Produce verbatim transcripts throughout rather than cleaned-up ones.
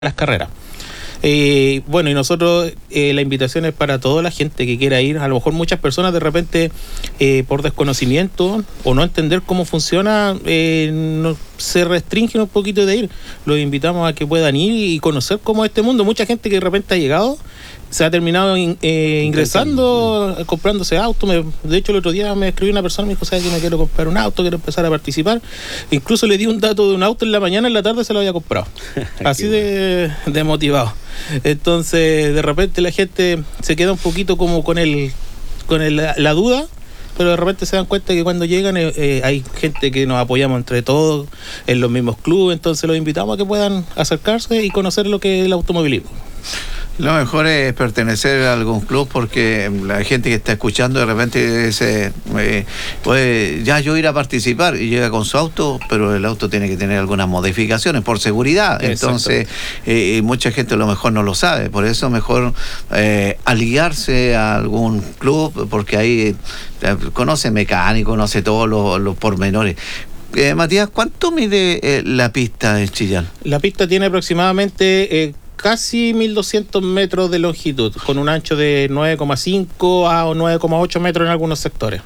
las carreras. Eh, bueno, y nosotros, eh, la invitación es para toda la gente que quiera ir. A lo mejor muchas personas de repente, eh, por desconocimiento o no entender cómo funciona, eh, no, se restringen un poquito de ir. Los invitamos a que puedan ir y conocer cómo es este mundo. Mucha gente que de repente ha llegado, se ha terminado in, eh, ingresando, eh, comprándose auto. Me, de hecho, el otro día me escribió una persona, me dijo, ¿sabes que me quiero comprar un auto? Quiero empezar a participar. Incluso le di un dato de un auto en la mañana, en la tarde se lo había comprado. Así de, de motivado. Entonces, de repente la gente se queda un poquito como con el con el, la duda, pero de repente se dan cuenta que cuando llegan eh, eh, hay gente que nos apoyamos entre todos en los mismos clubes. Entonces los invitamos a que puedan acercarse y conocer lo que es el automovilismo. Lo mejor es pertenecer a algún club, porque la gente que está escuchando de repente dice, eh, pues ya yo ir a participar, y llega con su auto, pero el auto tiene que tener algunas modificaciones por seguridad. Entonces eh, mucha gente a lo mejor no lo sabe, por eso mejor eh, aliarse a algún club, porque ahí eh, conoce mecánico, conoce todos los, los pormenores. Eh, Matías, ¿cuánto mide eh, la pista en Chillán? La pista tiene aproximadamente eh, casi mil doscientos metros de longitud, con un ancho de nueve coma cinco a nueve coma ocho metros en algunos sectores.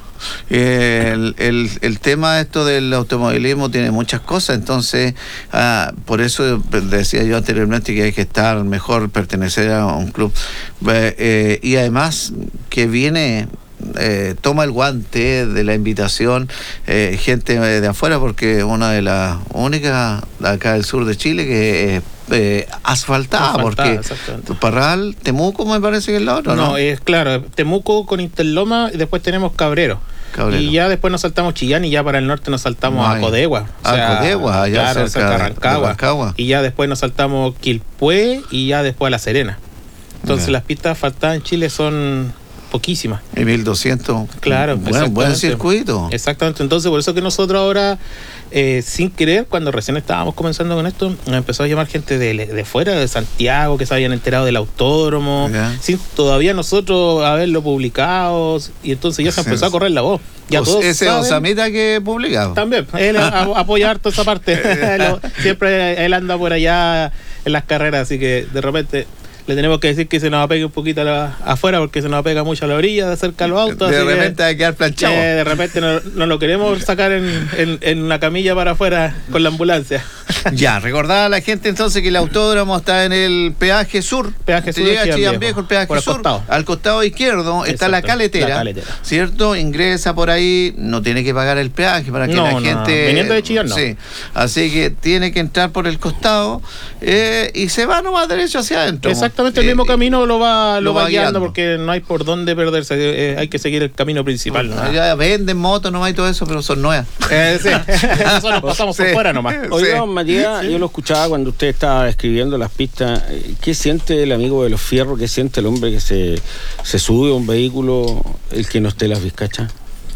El, el, el tema esto del automovilismo tiene muchas cosas, entonces ah, por eso decía yo anteriormente que hay que estar mejor, pertenecer a un club, eh, eh, y además que viene... Eh, toma el guante de la invitación eh, gente de afuera, porque una de las únicas acá del sur de Chile que es eh, asfaltada, asfaltada, porque Parral, Temuco me parece que es la otra, ¿no? No, es claro, Temuco con Interloma, y después tenemos Cabrero. Cabrero. Y ya después nos saltamos Chillán, y ya para el norte nos saltamos Ay. a Codegua. O sea, a Codegua, allá claro, cerca, cerca de Rancagua. Rancagua. Y ya después nos saltamos Quilpué y ya después a La Serena. Entonces yeah. las pistas asfaltadas en Chile son poquísimas. Y mil doscientos. Claro, buen, buen circuito. Exactamente. Entonces, por eso que nosotros ahora, eh, sin querer, cuando recién estábamos comenzando con esto, nos empezó a llamar gente de, de fuera, de Santiago, que se habían enterado del autódromo, yeah. sin todavía nosotros haberlo publicado, y entonces ya se sí. empezó a correr la voz. Ya Os, todos ese Osamita que publicado. También, él a, a apoyar toda esa parte. Siempre él anda por allá en las carreras, así que de repente... le tenemos que decir que se nos apegue un poquito a la, afuera, porque se nos apega mucho a la orilla, de cerca a los autos. De así repente que, hay que quedar planchado. Eh, de repente no, no lo queremos sacar en, en, en una camilla para afuera con la ambulancia. Ya, recordar a la gente entonces que el autódromo está en el peaje sur. Peaje sur. Llega a Chillán Viejo, el peaje sur. Costado. Al costado izquierdo Exacto. está la caletera, la caletera. ¿Cierto? Ingresa por ahí, no tiene que pagar el peaje para que no, la no, gente. Viniendo de Chillán, no. Sí. Así que tiene que entrar por el costado eh, y se va nomás derecho hacia adentro. Exactamente, el eh, mismo camino. Lo va, lo, lo va, va guiando, guiando porque no hay por dónde perderse, eh, hay que seguir el camino principal. ¿no? Ya venden motos nomás y todo eso, pero son nuevas. Eh, sí. Nosotros nos pasamos sí. por fuera nomás. Oiga, sí. Matías, sí. yo lo escuchaba cuando usted estaba escribiendo las pistas. ¿Qué siente el amigo de los fierros? ¿Qué siente el hombre que se, se sube a un vehículo, el que no esté en las Vizcachas?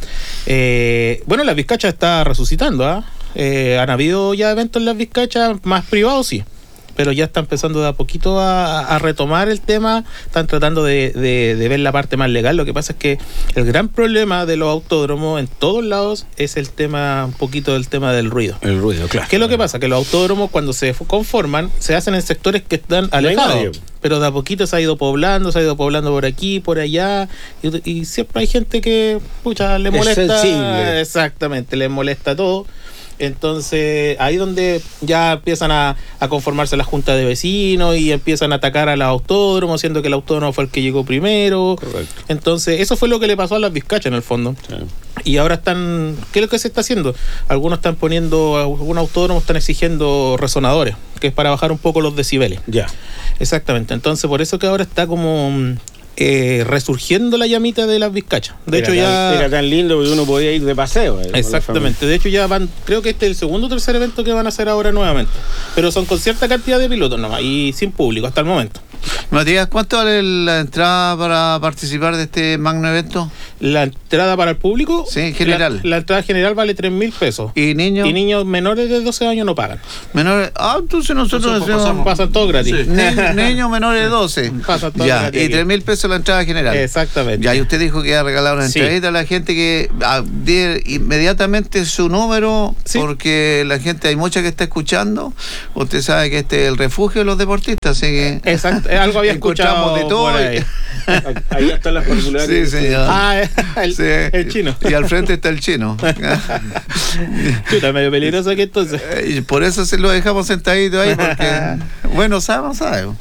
Eh, bueno, las Vizcachas está resucitando, ¿eh? Eh, han habido ya eventos en las Vizcachas más privados, sí, pero ya está empezando de a poquito a, a retomar el tema, están tratando de, de, de ver la parte más legal. Lo que pasa es que el gran problema de los autódromos en todos lados es el tema, un poquito del tema del ruido. El ruido, claro. ¿Qué es lo que pasa? Que los autódromos, cuando se conforman, se hacen en sectores que están alejados, no pero de a poquito se ha ido poblando, se ha ido poblando por aquí, por allá, y, y siempre hay gente que, pucha, le molesta. Es sensible. Exactamente, le molesta todo. Entonces, ahí donde ya empiezan a, a conformarse las juntas de vecinos y empiezan a atacar a los autódromos, siendo que el autódromo fue el que llegó primero. Correcto. Entonces, eso fue lo que le pasó a las Vizcachas en el fondo. Sí. Y ahora están, ¿qué es lo que se está haciendo? Algunos están poniendo, algunos autódromos están exigiendo resonadores, que es para bajar un poco los decibeles. Ya. Exactamente. Entonces, por eso que ahora está como... Eh, resurgiendo la llamita de las Vizcachas. De era hecho, ya. Tan, era tan lindo que uno podía ir de paseo. Eh, Exactamente. De hecho, ya van. Creo que este es el segundo o tercer evento que van a hacer ahora nuevamente. Pero son con cierta cantidad de pilotos nomás y sin público hasta el momento. Matías, ¿cuánto vale la entrada para participar de este magno evento? La entrada para el público, sí, en general. La, la entrada general vale tres mil pesos. ¿Y niños? Y niños menores de doce años no pagan. Menores, ah, entonces nosotros Entonces, hacemos, pasan todo gratis. Sí. Ni, niños menores de doce. Pasan todo ya, gratis. Y tres mil pesos la entrada general. Exactamente. Ya, y usted dijo que iba a regalar una sí. entradita a la gente que a, de, inmediatamente su número, sí. porque la gente, hay mucha que está escuchando. Usted sabe que este es el refugio de los deportistas, así que. Exacto, algo había escuchado de todo. Ahí. Ahí están las particularidades. Sí, señor. Ah, el, sí. el chino. Y al frente está el chino. Chuta, medio peligroso aquí entonces. Y por eso se lo dejamos sentadito ahí, porque bueno, sabemos, sabemos.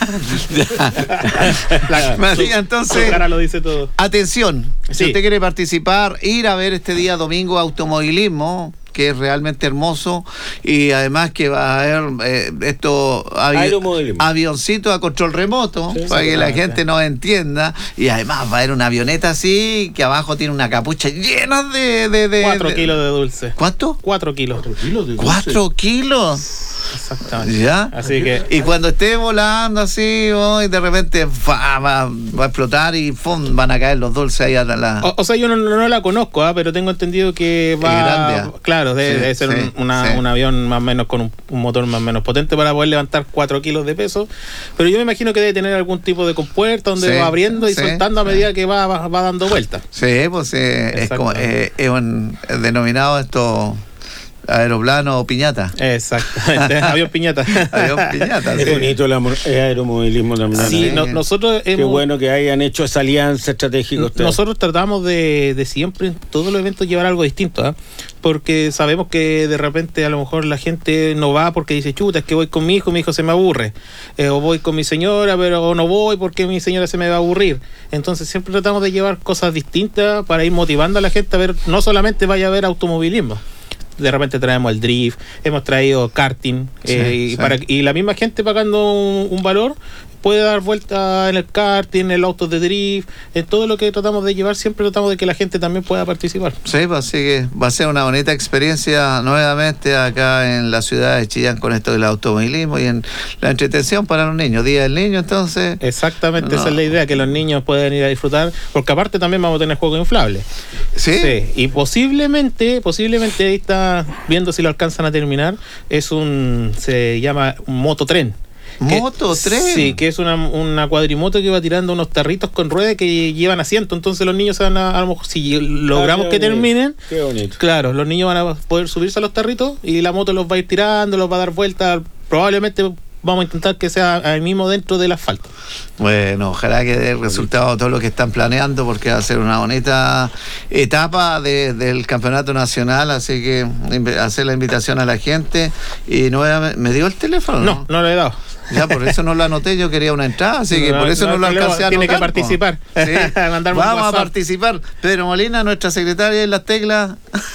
María, entonces, cara lo dice todo. Atención, sí. si usted quiere participar, ir a ver este día domingo automovilismo, que es realmente hermoso, y además que va a haber eh, esto avi- avioncitos a control remoto, sí, para que la gente nos entienda, y además va a haber una avioneta así que abajo tiene una capucha llena de, de, de cuatro de, kilos de dulce. ¿Cuánto? Cuatro kilos. Cuatro kilos de dulce. Cuatro kilos. Exactamente. ¿Ya? Así que... Y cuando esté volando así, oh, y de repente va, va, va a explotar y ¡fum! Van a caer los dulces ahí a la... O, o sea, yo no, no la conozco, ¿eh? Pero tengo entendido que va... grande, ¿eh? Claro, debe, sí, debe ser sí, un, una, sí. un avión más o menos con un, un motor más o menos potente para poder levantar cuatro kilos de peso. Pero yo me imagino que debe tener algún tipo de compuerta donde sí, va abriendo y sí, soltando a medida que va, va, va dando vueltas. Sí, pues eh, es como eh, es un es denominado esto... aeroplano o piñata. Exactamente, avión piñata. Avión piñata. Es sí. bonito el aeromovilismo también. Sí, no, nosotros hemos, qué bueno que hayan hecho esa alianza estratégica ustedes. Nosotros tratamos de, de siempre en todos los eventos llevar algo distinto, ¿eh? Porque sabemos que de repente a lo mejor la gente no va porque dice, chuta, es que voy con mi hijo, mi hijo se me aburre, eh, o voy con mi señora, pero no voy porque mi señora se me va a aburrir. Entonces siempre tratamos de llevar cosas distintas para ir motivando a la gente a ver, no solamente vaya a ver automovilismo. De repente traemos el drift, hemos traído karting, sí, eh, y, sí. para, y la misma gente pagando un, un valor puede dar vuelta en el karting, en el auto de drift, en todo lo que tratamos de llevar, siempre tratamos de que la gente también pueda participar. Sí, pues así que va a ser una bonita experiencia nuevamente acá en la ciudad de Chillán con esto del automovilismo y en la entretención para los niños, Día del Niño entonces. Exactamente, no. Esa es la idea, que los niños puedan ir a disfrutar, porque aparte también vamos a tener juegos inflables. ¿Sí? Sí, y posiblemente, posiblemente ahí está viendo si lo alcanzan a terminar, es un, se llama un mototren. ¿Mototren? Sí, que es una, una cuadrimoto que va tirando unos tarritos con ruedas que llevan asiento. Entonces los niños se van a, a lo mejor, si logramos ah, que terminen, qué bonito. Claro, los niños van a poder subirse a los tarritos y la moto los va a ir tirando, los va a dar vueltas. Probablemente vamos a intentar que sea ahí mismo dentro del asfalto. Bueno, ojalá que dé resultado todo lo que están planeando, porque va a ser una bonita etapa de, del campeonato nacional, así que hacer la invitación a la gente. Y nuevamente, ¿me dio el teléfono? No, no, no le he dado. Ya, por eso no lo anoté, yo quería una entrada, así que no, por eso no, no lo alcancé a anotar. Tiene que participar. Sí. Vamos a participar. Pedro Molina, nuestra secretaria en las teclas.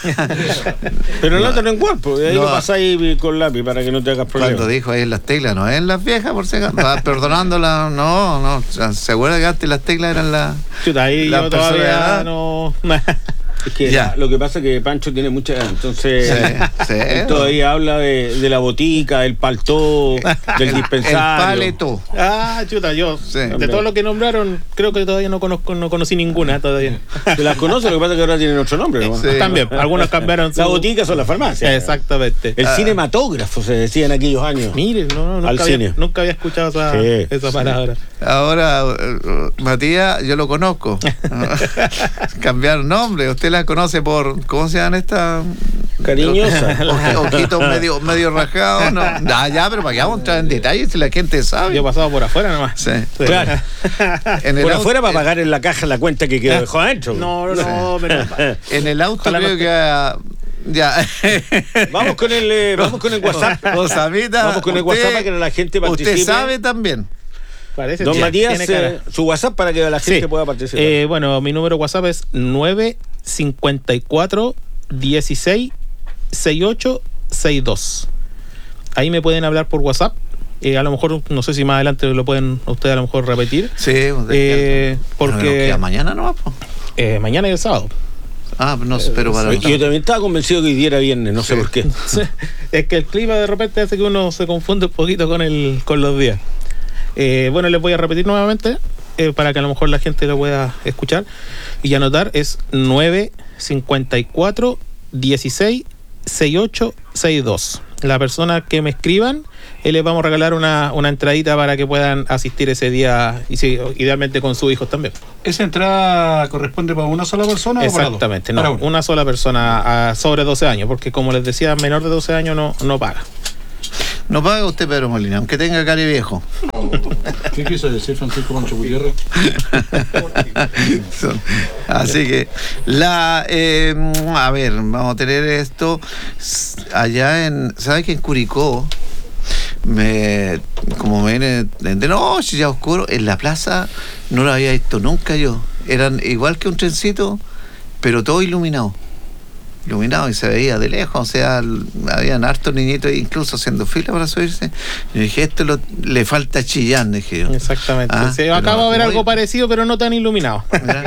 Pero no, no te lo encuentro, ahí no. Lo pasáis con lápiz para que no te hagas problemas. Cuando dijo ahí en las teclas, no es en las viejas, por si acaso. Perdonándola, no, no. ¿Se acuerda que antes las teclas eran las. Chuta, ahí la yo todavía no. Es que la, lo que pasa es que Pancho tiene mucha, entonces sí, sí, él todavía no. habla de, de la botica, del paltó, del dispensario. El paleto. Ah, chuta, yo sí. de todo lo que nombraron, creo que todavía no conozco, no conocí ninguna todavía. Se las conoce, lo que pasa es que ahora tienen otro nombre, ¿no? Sí. También, algunos cambiaron. Su... La botica son las farmacias. Exactamente. El ah. cinematógrafo se decía en aquellos años. Miren, no, no, nunca, había, nunca había escuchado esa, sí. esa palabra. Ahora, uh, Matías, yo lo conozco. Cambiaron nombre, usted la conoce por, ¿cómo se llaman estas? Cariñosa. Ojitos medio, medio rajados. No. Ah, ya, pero para que vamos a entrar en detalles si la gente sabe. Yo he pasado por afuera nomás. Sí. Sí. Claro. En el por auto, afuera para pagar en la caja la cuenta que quedó dejó adentro. No, no, no. Pero... En el auto Ojalá creo no... que... Ya. Vamos con el eh, vamos con el WhatsApp. Rosamita, vamos con el usted, WhatsApp para que la gente participe. Usted sabe también. Parece Don Matías, eh, su WhatsApp para que la gente sí. pueda participar. Eh, bueno, mi número WhatsApp es nueve cincuenta y cuatro dieciséis sesenta y ocho sesenta y dos. Ahí me pueden hablar por WhatsApp. Eh, a lo mejor, no sé si más adelante lo pueden ustedes a lo mejor repetir. Sí, eh, porque no, mañana no va. Eh, mañana y el sábado. Ah, no sé, pero para yo también estaba convencido que hoy día era viernes, no sé sí. por qué. Es que el clima de repente hace que uno se confunde un poquito con el con los días. Eh, bueno, les voy a repetir nuevamente. eh, para que a lo mejor la gente lo pueda escuchar y anotar, es nueve cinco cuatro, dieciséis, sesenta y ocho sesenta y dos. La persona que me escriban, eh, les vamos a regalar una, una entradita para que puedan asistir ese día, y sí, idealmente con sus hijos también. ¿Esa entrada corresponde para una sola persona? Exactamente, o para no, para una sola persona a sobre doce años, porque como les decía, menor de doce años no, no paga. No paga usted, Pedro Molina, aunque tenga cari viejo. ¿Qué quiso decir Francisco Pancho Gutiérrez? Así que, la eh, a ver, vamos a tener esto allá en, ¿sabes que en Curicó? Me, como me viene de noche ya oscuro, en la plaza no lo había visto nunca yo. Eran igual que un trencito, pero todo iluminado. Iluminado y se veía de lejos, o sea, habían hartos niñitos incluso haciendo fila para subirse. Y dije, esto lo, le falta Chillán, dije yo. Exactamente. Ah, se acaba de ver muy... algo parecido, pero no tan iluminado.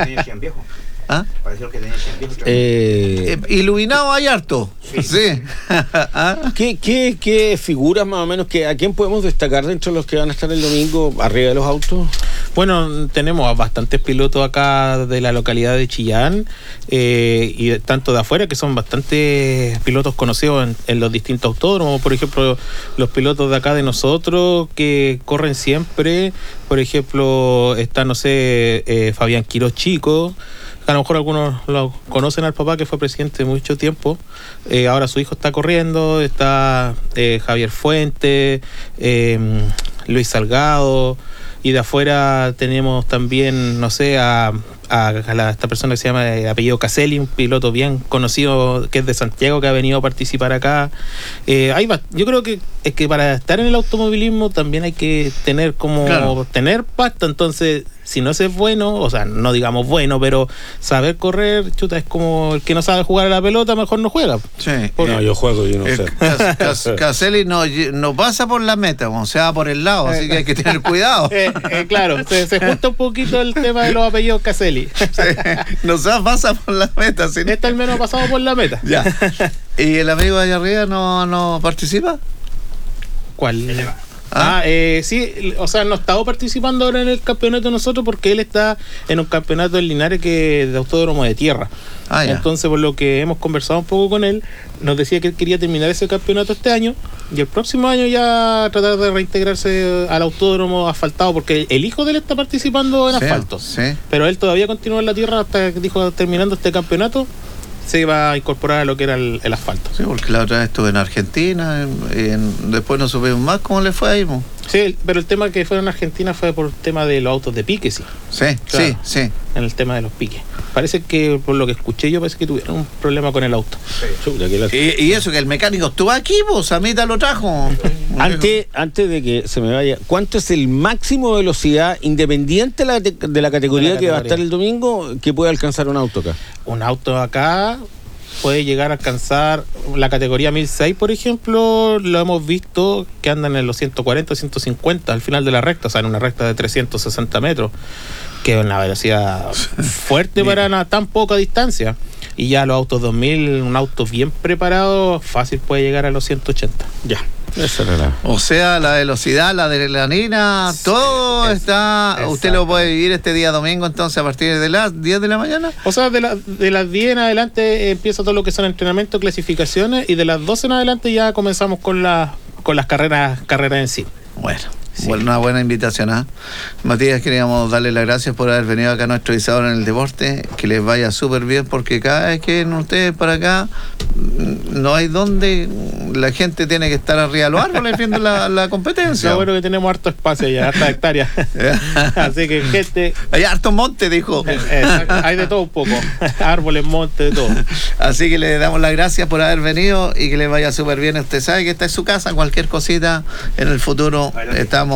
¿Ah? Pareció que tenía cien viejos. Eh, eh, iluminado hay harto. Sí. sí. ¿Ah? ¿Qué, qué, ¿Qué figuras más o menos, que a quién podemos destacar dentro de los que van a estar el domingo arriba de los autos? Bueno, tenemos a bastantes pilotos acá de la localidad de Chillán, eh, y de, tanto de afuera, que son bastantes pilotos conocidos en, en los distintos autódromos. Por ejemplo, los pilotos de acá de nosotros que corren siempre, por ejemplo, está, no sé, eh, Fabián Quiroz Chico. A lo mejor algunos lo conocen al papá, que fue presidente mucho tiempo. Eh, ahora su hijo está corriendo. Está eh, Javier Fuente, eh, Luis Salgado. Y de afuera tenemos también, no sé, a, a, a la, esta persona que se llama de apellido Caselli, un piloto bien conocido que es de Santiago, que ha venido a participar acá. Eh, hay, yo creo que es que para estar en el automovilismo también hay que tener como claro. tener pasta. Entonces, si no se es bueno, o sea, no digamos bueno, pero saber correr, chuta, es como el que no sabe jugar a la pelota, mejor no juega. Sí. Porque, no, yo juego, yo no sé. Cas, Cas, Caselli no, no pasa por la meta, o sea, por el lado, así que hay que tener cuidado. Eh, eh, claro, se, se junta un poquito el tema de los apellidos Caselli. Sí, no se pasa por la meta. ¿Sí? Este al menos ha pasado por la meta. Ya. ¿Y el amigo allá arriba no, no participa? ¿Cuál? Ah, ah eh, sí, o sea, no ha estado participando ahora en el campeonato de nosotros porque él está en un campeonato en Linares que es de autódromo de tierra. Ah, entonces, por lo que hemos conversado un poco con él, nos decía que él quería terminar ese campeonato este año y el próximo año ya tratar de reintegrarse al autódromo asfaltado, porque el hijo de él está participando en sí, asfalto, sí. Pero él todavía continúa en la tierra hasta que dijo, terminando este campeonato se iba a incorporar a lo que era el, el asfalto. Sí, porque la otra vez estuve en Argentina y en, después no supimos más cómo le fue ahí. Sí, pero el tema que fue en Argentina fue por el tema de los autos de pique, sí. Sí, claro, sí, sí. En el tema de los piques. Parece que, por lo que escuché yo, parece que tuvieron un problema con el auto. Sí. Y, y eso, que el mecánico estuvo aquí, pues, a mí te lo trajo. Antes, antes de que se me vaya, ¿cuánto es el máximo de velocidad independiente de la, de la categoría, de la categoría que va a estar el domingo que puede alcanzar un auto acá? Un auto acá puede llegar a alcanzar la categoría mil seis, por ejemplo, lo hemos visto que andan en los ciento cuarenta, ciento cincuenta al final de la recta, o sea, en una recta de trescientos sesenta metros, que es una velocidad fuerte para una tan poca distancia. Y ya los autos dos mil, un auto bien preparado, fácil puede llegar a los ciento ochenta. Ya. Eso era la... O sea, la velocidad, la adrenalina, sí, todo es, está... Usted lo puede vivir este día domingo, entonces, a partir de las diez de la mañana. O sea, de, la, de las diez en adelante empieza todo lo que son entrenamientos, clasificaciones, y de las doce en adelante ya comenzamos con, la, con las carreras, carreras en sí. Bueno. Sí. Bueno, una buena invitación, ¿eh? Matías, queríamos darle las gracias por haber venido acá a nuestro Isadora en el Deporte, que les vaya súper bien, porque cada vez que vienen ustedes para acá no hay donde, la gente tiene que estar arriba de los árboles viendo la, la competencia. Lo bueno que tenemos harto espacio ya, harta hectáreas. Así que gente... Hay harto monte, dijo. Exacto, hay de todo un poco, árboles, monte, de todo. Así que le damos las gracias por haber venido y que les vaya súper bien. Usted sabe que esta es su casa, cualquier cosita en el futuro estamos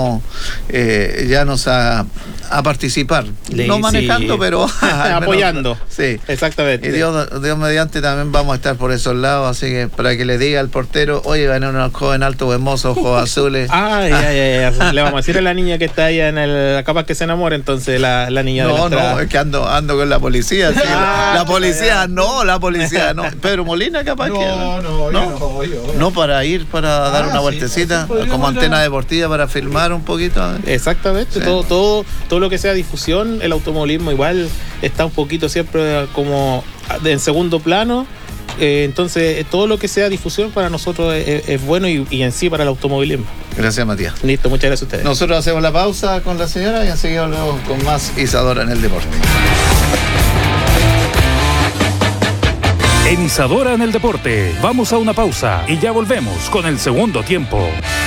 Eh, ya nos a, a participar, Le, no manejando, sí. pero apoyando. Sí, exactamente. Y Dios, Dios mediante también vamos a estar por esos lados, así que para que le diga al portero, oye, van a un joven alto, hermoso, ojos azules. Ay, ay, ay, ay, le vamos a decir a la niña que está ahí en el, capaz que se enamore, entonces la, la niña. No, de la no, es que ando, ando con la policía. Sí, ah, la, la policía, no, la policía, no. Pedro Molina, capaz no, que. No, no, no, yo. No, para ir, para ah, dar una vueltecita, sí, como antena deportiva para filmar un poquito. Exactamente, sí. todo, todo, todo todo lo que sea difusión, el automovilismo igual está un poquito siempre como en segundo plano. Eh, entonces, todo lo que sea difusión para nosotros es, es bueno y, y en sí para el automovilismo. Gracias, Matías. Listo, muchas gracias a ustedes. Nosotros hacemos la pausa con la señora y enseguida luego con más Isadora en el deporte. En Isadora en el deporte, vamos a una pausa y ya volvemos con el segundo tiempo.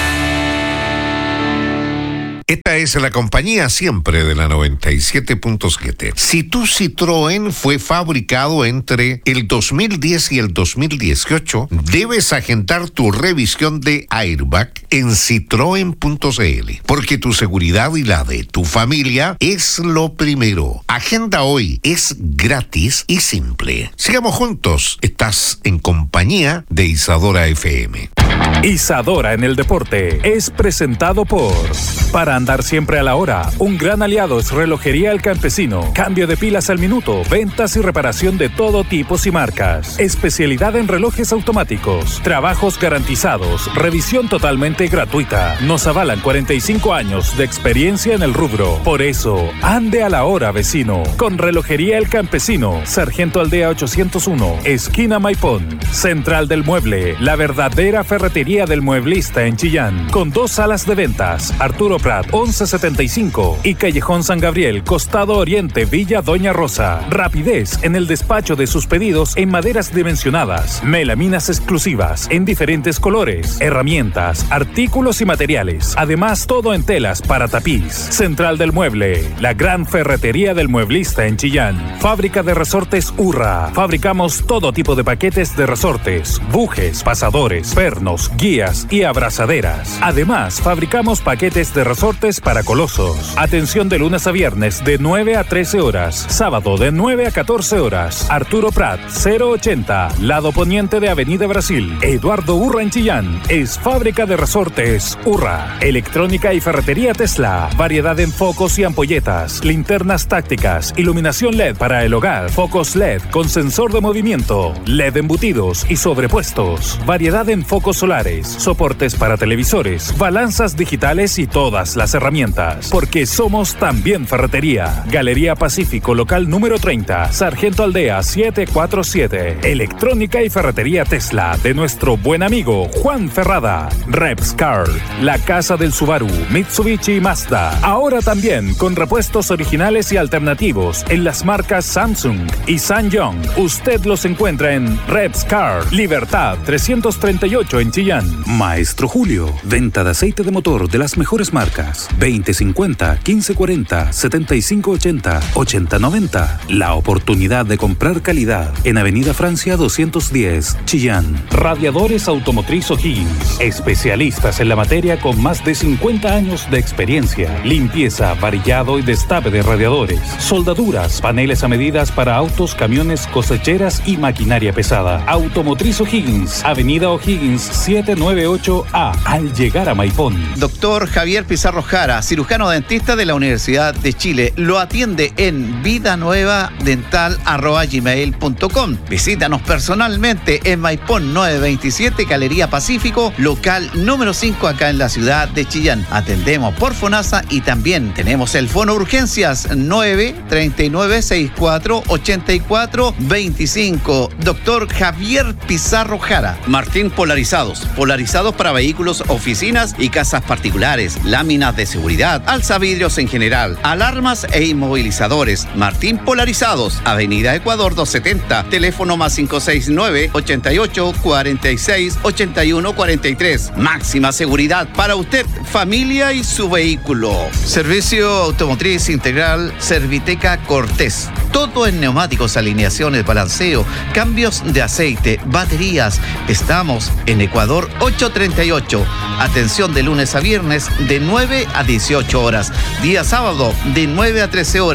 Esta es la compañía siempre de la noventa y siete punto siete. Si tu Citroën fue fabricado entre el dos mil diez y el dos mil dieciocho, debes agendar tu revisión de airbag en citroen punto c l, porque tu seguridad y la de tu familia es lo primero. Agenda hoy, es gratis y simple. Sigamos juntos, estás en compañía de Isadora F M. Isadora en el deporte es presentado por... Para andar siempre a la hora, un gran aliado es Relojería El Campesino. Cambio de pilas al minuto, ventas y reparación de todo tipo y marcas. Especialidad en relojes automáticos, trabajos garantizados, revisión totalmente gratuita. Nos avalan cuarenta y cinco años de experiencia en el rubro. Por eso, ande a la hora, vecino. Con Relojería El Campesino, Sargento Aldea ochocientos uno, esquina Maipón. Central del Mueble, la verdadera ferretería del mueblista en Chillán. Con dos salas de ventas, Arturo Prat once setenta y cinco y Callejón San Gabriel, Costado Oriente, Villa Doña Rosa. Rapidez en el despacho de sus pedidos en maderas dimensionadas, melaminas exclusivas en diferentes colores, herramientas, artículos y materiales. Además, todo en telas para tapiz. Central del Mueble, la gran ferretería del mueblista en Chillán. Fábrica de resortes Urra. Fabricamos todo tipo de paquetes de resortes, bujes, pasadores, pernos, guías y abrazaderas. Además, fabricamos paquetes de resortes para colosos. Atención de lunes a viernes de nueve a trece horas. Sábado de nueve a catorce horas. Arturo Prat, cero ochenta, lado poniente de Avenida Brasil. Eduardo Urra en Chillán. Es fábrica de resortes Urra. Electrónica y ferretería Tesla. Variedad en focos y ampolletas. Linternas tácticas. Iluminación L E D para el hogar. Focos L E D con sensor de movimiento. L E D embutidos y sobrepuestos. Variedad en focos solares. Soportes para televisores. Balanzas digitales y todas las herramientas. Porque somos también ferretería. Galería Pacífico, local número treinta. Sargento Aldea setecientos cuarenta y siete. Electrónica y ferretería Tesla de nuestro buen amigo Juan Ferrada. Repscar, la casa del Subaru, Mitsubishi y Mazda. Ahora también con repuestos originales y alternativos en las marcas Samsung y Sanyong. Usted los encuentra en Repscar, Libertad trescientos treinta y ocho en Chillán. Maestro Julio, venta de aceite de motor de las mejores marcas. veinte cincuenta, quince cuarenta, setenta y cinco ochenta, ochenta noventa. La oportunidad de comprar calidad en Avenida Francia doscientos diez, Chillán. Radiadores Automotriz O'Higgins. Especialistas en la materia con más de cincuenta años de experiencia. Limpieza, varillado y destape de radiadores. Soldaduras, paneles a medidas para autos, camiones, cosecheras y maquinaria pesada. Automotriz O'Higgins. Avenida O'Higgins setecientos noventa y ocho A. Al llegar a Maipón. Doctor Javier Pizarro Jara, cirujano dentista de la Universidad de Chile. Lo atiende en vidanuevadental arroba gmail punto com. Visítanos personalmente en Maipón novecientos veintisiete, Galería Pacífico, local número cinco, acá en la ciudad de Chillán. Atendemos por FONASA y también tenemos el Fono Urgencias nueve treinta y nueve sesenta y cuatro ochenta y cuatro veinticinco. Doctor Javier Pizarro Jara. Martín Polarizados. Polarizados para vehículos, oficinas y casas particulares. Láminas de seguridad, alzavidrios en general, alarmas e inmovilizadores. Martín Polarizados, Avenida Ecuador doscientos setenta, teléfono más cinco seis nueve, ochenta y ocho, cuarenta y seis, ochenta y uno cuarenta y tres. Máxima seguridad para usted, familia y su vehículo. Servicio Automotriz Integral Serviteca Cortés. Todo en neumáticos, alineaciones, balanceo, cambios de aceite, baterías. Estamos en Ecuador ochocientos treinta y ocho. Atención de lunes a viernes de nueve a dieciocho horas. Día sábado de nueve a trece horas.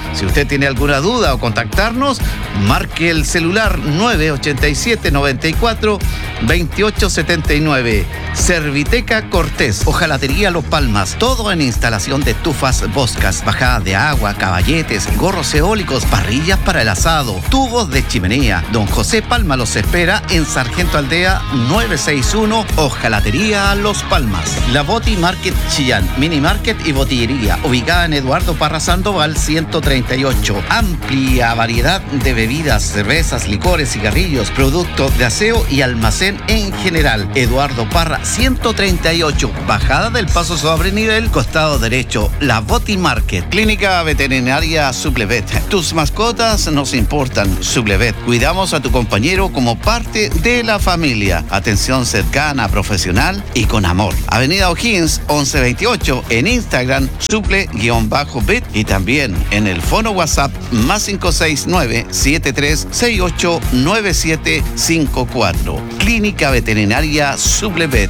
Si usted tiene alguna duda o contactarnos, marque el celular nueve ochenta y siete, noventa y cuatro, veintiocho setenta y nueve. Serviteca Cortés, Hojalatería Los Palmas, todo en instalación de estufas Boscas, bajada de agua, caballetes, gorros eólicos, parrillas para el asado, tubos de chimenea. Don José Palma los espera en Sargento Aldea novecientos sesenta y uno, Hojalatería Los Palmas. La Boti Market Chillán, Mini Market y Botillería, ubicada en Eduardo Parra Sandoval ciento treinta y ocho. Amplia variedad de bebidas, cervezas, licores, cigarrillos, productos de aseo y almacén en general. Eduardo Parra ciento treinta y ocho, bajada del paso sobre nivel, costado derecho. La Boti Market. Clínica Veterinaria Suplevet. Tus mascotas nos importan. Suplevet. Cuidamos a tu compañero como parte de la familia. Atención cercana, profesional y con amor. Avenida O'Higgins once veintiocho, en Instagram suple-vet y también en el fono WhatsApp más cinco seis nueve, siete tres seis ocho, nueve siete cinco cuatro. Clínica Veterinaria Suplevet.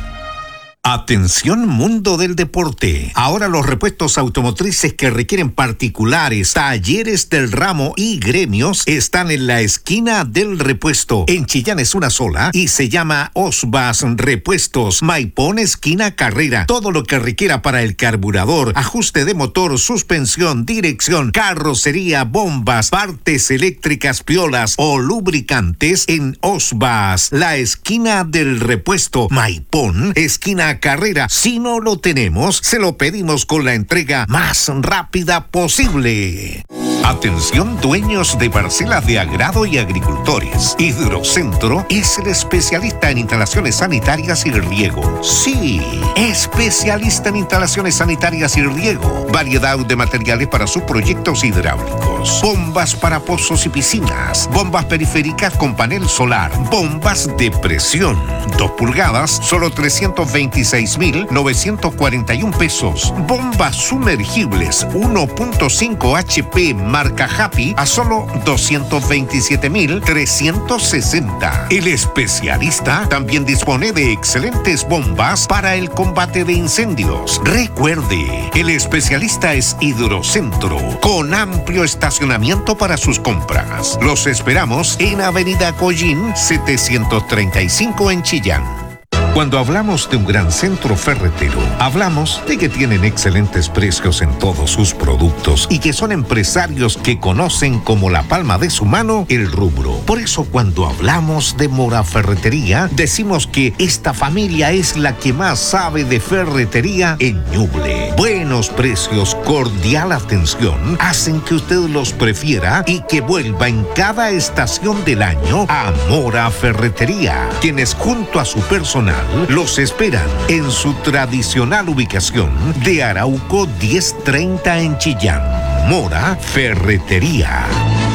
Atención mundo del deporte. Ahora los repuestos automotrices que requieren particulares, talleres del ramo y gremios están en la esquina del repuesto. En Chillán es una sola y se llama Osbas Repuestos. Maipón, esquina Carrera. Todo lo que requiera para el carburador, ajuste de motor, suspensión, dirección, carrocería, bombas, partes eléctricas, piolas o lubricantes en Osbas. La esquina del repuesto. Maipón, esquina Carrera. Si no lo tenemos, se lo pedimos con la entrega más rápida posible. Atención dueños de parcelas de agrado y agricultores. Hidrocentro es el especialista en instalaciones sanitarias y riego. Sí, especialista en instalaciones sanitarias y riego. Variedad de materiales para sus proyectos hidráulicos. Bombas para pozos y piscinas. Bombas periféricas con panel solar. Bombas de presión. Dos pulgadas, solo trescientos veintiséis mil novecientos cuarenta y un pesos. Bombas sumergibles uno punto cinco H P marca Happy a solo doscientos veintisiete mil trescientos sesenta. El especialista también dispone de excelentes bombas para el combate de incendios. Recuerde, el especialista es Hidrocentro, con amplio estacionamiento para sus compras. Los esperamos en Avenida Collín setecientos treinta y cinco en Chillán. Cuando hablamos de un gran centro ferretero, hablamos de que tienen excelentes precios en todos sus productos y que son empresarios que conocen como la palma de su mano el rubro. Por eso cuando hablamos de Mora Ferretería, decimos que esta familia es la que más sabe de ferretería en Ñuble. Buenos precios, cordial atención, hacen que usted los prefiera y que vuelva en cada estación del año a Mora Ferretería, quienes junto a su personal los esperan en su tradicional ubicación de Arauco diez treinta en Chillán. Mora Ferretería.